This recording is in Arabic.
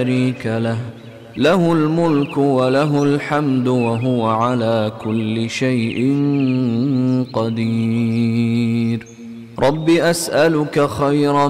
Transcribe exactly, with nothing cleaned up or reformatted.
شريك له له الملك وله الحمد وهو على كل شيء قدير. رب أسألك خير